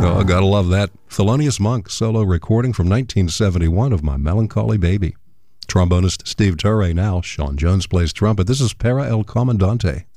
Oh, gotta love that. Thelonious Monk solo recording from 1971 of My Melancholy Baby. Trombonist Steve Turre now. Sean Jones plays trumpet. This is Para El Comandante.